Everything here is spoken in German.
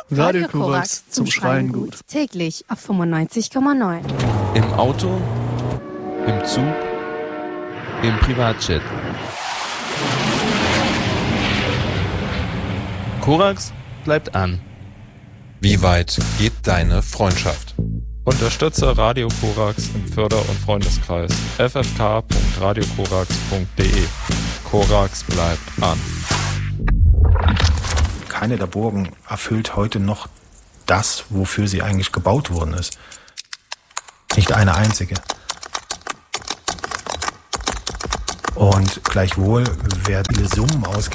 Radio Korax zum Schreien gut. Täglich auf 95,9. Im Auto, im Zug, im Privatjet. Korax bleibt an. Wie weit geht deine Freundschaft? Unterstütze Radio Korax im Förder- und Freundeskreis. ffk.radiokorax.de. Korax bleibt an. Keine der Burgen erfüllt heute noch das, wofür sie eigentlich gebaut worden ist. Nicht eine einzige. Und gleichwohl werden viele Summen ausgegeben.